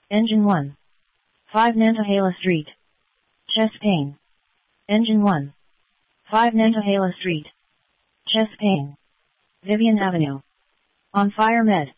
Engine 1. 5 Nantahala Street. Chest pain. Engine 1. 5 Nantahala Street. Chest pain. Vivian Avenue. On fire med.